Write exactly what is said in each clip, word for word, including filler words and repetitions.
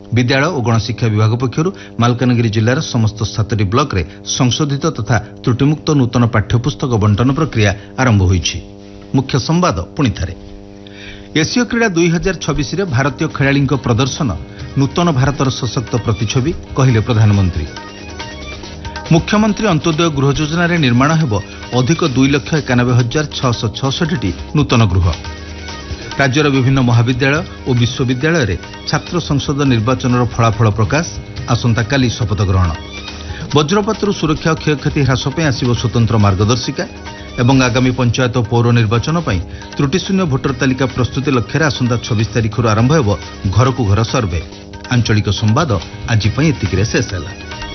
विद्यालय और गणशिक्षा विभाग पक्षर मालकानगिरी जिलार समस्त सातटी ब्लॉक रे संशोधित तथा त्रुटिमुक्त नूतन पाठ्यपुस्तक बंटन प्रक्रिया आरंभ होईछि। मुख्य संवाद पुणी थारे। एशिया क्रीड़ा दुई हजार छब्बीस रे भारतीय खेलाड़ी प्रदर्शन नूतन भारतर सशक्त प्रतिछवि कहले प्रधानमंत्री। मुख्यमंत्री अंत्योदय गृह योजन निर्माण हेब अधिक दुई लक्ष एकानबे हजार छःश छठी नूतन गृह। राज्यर विभिन्न महाविद्यालय और विश्वविद्यालय रे छात्र संसद निर्वाचन फलाफल प्रकाश। आसंताकाली शपथ ग्रहण। वज्रपातरू सुरक्षा और क्षयक्षति ह्रास पर आसिब स्वतंत्र मार्गदर्शिका एवं आगामी पंचायत और पौर निर्वाचन पर त्रुटिशून्य भोटर तालिका प्रस्तुति लक्ष्य आसंता छब्बीस तारिख आरंभ हेब घर को घर सर्वे। आंचलिक संवाद आज एतिक शेष है।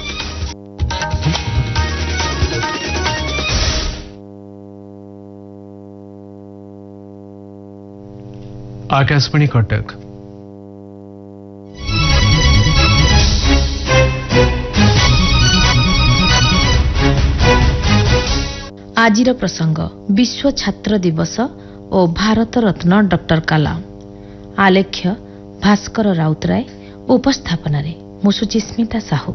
आकाशवाणी कटक। आजिर प्रसंग विश्व छात्र दिवस और भारत रत्न डॉक्टर कलाम। आलेख्य भास्कर राउतराय। उपस्थापन मुसुची स्मिता साहू।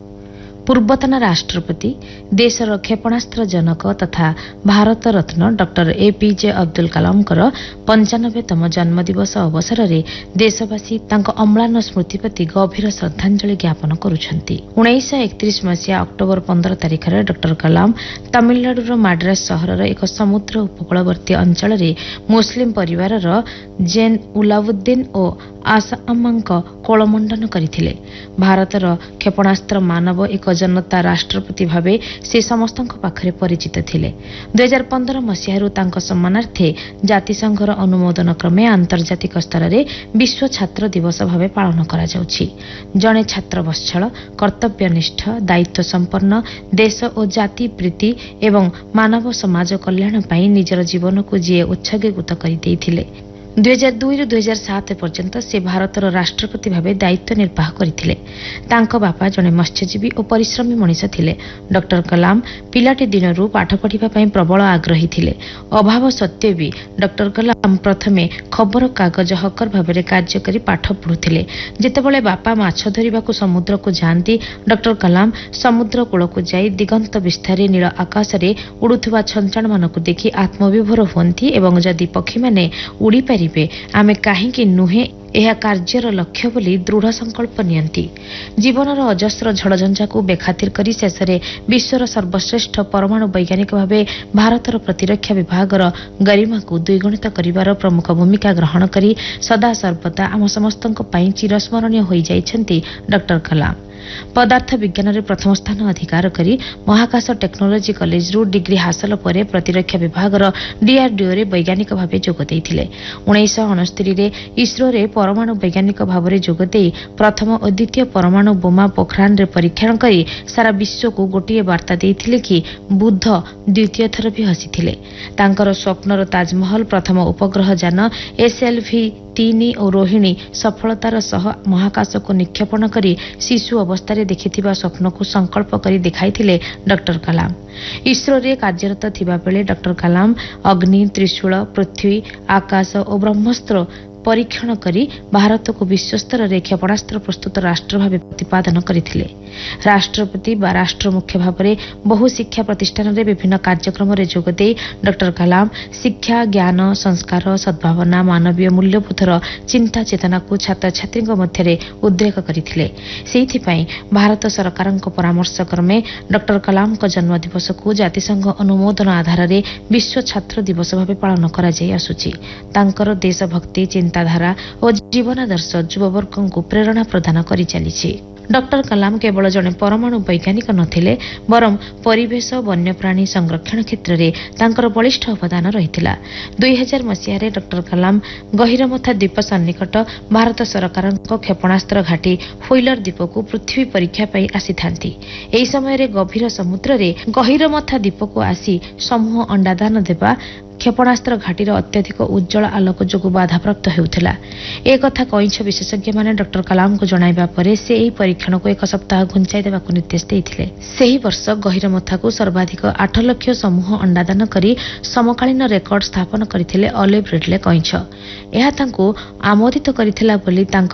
पूर्वतन राष्ट्रपति देशर क्षेपणास्त्र जनक तथा भारत रत्न डॉक्टर एपीजे अब्दुल कलामकर पंचानबेतम जन्मदिवस अवसर में देशवासी तांको अम्लान स्मृति प्रति गभीर श्रद्धांजलि ज्ञापन करुछंती। उन्नीस एकतीस मसीहा अक्टोबर पंद्रह तारिख में डॉक्टर कलाम तमिलनाडुर माड्रास सहरर एक समुद्र उपकूलवर्ती अंचल में मुस्लिम परिवार जेन उलाउद्दीन और आसामांक कोलमंडन करथिले। भारतर क्षेपणास्त्र मानव एक जनता राष्ट्रपति भावे से समस्त पाखरे परिचित थिले। दुई हजार पंद्रह मसीहारू तांको सम्मानार्थे जातिसंघर अनुमोदन क्रमे आंतर्जातिक स्तर में विश्व छात्र दिवस भावे पालन करा जाउछि। जणे छात्र वत्सल कर्तव्यनिष्ठ दायित्व संपन्न देश और जाति प्रीति एवं मानव समाज कल्याण पाई निजर जीवन को जी उत्सर्गीकृत कर देइथिले। दुई हजार दुई रु दुई हजार सात पर्यंत से भारतर राष्ट्रपति भावे दायित्व निर्वाह करथिले। तांको बापा जणे मत्स्यजीवी और परिश्रमी मनीष थिले। डॉक्टर कलाम पिलाटी दिनरू पाठ पढ़िबा पई प्रबल आग्रही थिले। अभाव सत्वे भी डॉक्टर कलाम प्रथमे खबर कागज हकर भावे कार्य करी पाठ पढ़ुथिले। जेतेबेले बापा माछ धरिबाकू समुद्र को जांती डॉक्टर कलाम समुद्र कूल को जाई दिगंत विस्तारे नील आकाश रे उड़ुथुवा छंचाण मानकू देखि आत्मविभोर हुअंती एवं जदि पक्षी माने उड़ी पारि आमे काहेकि नुहे यह कार्यर लक्ष्य बोली दृढ़ संकल्प नियंती। जीवनर अजस्र झड़झंझा को बेखातिर करी शेषरे विश्वर सर्वश्रेष्ठ परमाणु वैज्ञानिक भावे भारतर प्रतिरक्षा विभागर गरिमा को द्विगुणित करिवार प्रमुख भूमिका ग्रहण करी सदा सर्वदा आम समस्तक पई चिरस्मरणीय होई जाइछंती डॉक्टर कलाम। पदार्थ विज्ञान रे प्रथम स्थान अधिकार करी महाकाश टेक्नोलोजी कॉलेज रु डिग्री हासिल पर प्रतिरक्षा विभाग डीआरडीओ रे वैज्ञानिक भावे जोग देइथिले। उन्नीस अणस्तरी रे इसरो रे परमाणु वैज्ञानिक भाव में जोग दे प्रथम और द्वितीय परमाणु बोमा पोखरान रे परीक्षण करी सारा विश्व को गोटे वार्ता देइथिले कि बुद्ध द्वितीय थर भी हसीथिले। तांकर स्वप्नर ताजमहल प्रथम उपग्रह जान एसएलवी तीन और रोहिणी सफलतार सह महाकाश को निक्षेपण करी शिशु अवस्था देखिथिबा स्वप्न को संकल्प करी दिखाइथिले डॉक्टर कलाम। इसरो रे कार्यरत थिबा बेले डॉक्टर कलाम अग्नि त्रिशूल पृथ्वी आकाश और ब्रह्मास्त्र परीक्षण करी भारत को विश्वस्तर रे क्षेपणास्त्र प्रस्तुत राष्ट्र भाव प्रतिपादन करथिले। राष्ट्रपति बा राष्ट्र मुख्य भाव में बहु शिक्षा प्रतिष्ठान रे विभिन्न कार्यक्रम रे जोग दे डॉक्टर कलाम शिक्षा ज्ञान संस्कार सद्भावना मानवीय मूल्यबोधर चिंता चेतना को छात्र छात्री मध्य उद्रेक करथिले। सेहि पई भारत सरकार परामर्श क्रमे डॉक्टर कलाम को जन्म दिवस को जातिसंघ अनुमोदन आधार रे विश्व छात्र दिवस भाव पालन करा जाय आसुची। तांकर देशभक्ति चिंताधारा और जीवनादर्श युववर्ग को प्रेरणा प्रदान करी चलीछि। डॉक्टर कलाम केवल जड़े परमाणु वैज्ञानिक नथिले बरं परिवेश वन्यप्राणी संरक्षण क्षेत्र में तांकर बलिष्ठ अवदान रहिथिला। दुई हजार मसीह डॉक्टर कलाम गहिरमथा द्वीप सन्निकट भारत सरकार क्षेपणास्त्र घाटी व्हीलर द्वीप को पृथ्वी परीक्षा पाई आसीथांती। एही समय रे गभीर समुद्र रे गहिरमथा द्वीप को आसी समूह अंडादान देबा क्षेपणास्त्र घाटीर अत्यधिक उज्जवल आलोक जोगु बाधाप्राप्त हेउथिला। ए कथा कइछ विशेषज्ञ माने डॉक्टर कलाम को जणाइबा परे से एही परीक्षण को एक सप्ताह घुंचाई देबाकू निर्देश देइथिले। सेही वर्ष गहिरमथा को सर्वाधिक आठ लाख समूह अंडादान करी समकालीन रेकर्ड स्थापन करथिले ऑलिव रिडले कइछ। एहा तांको आमोदित करथिला बोली तांको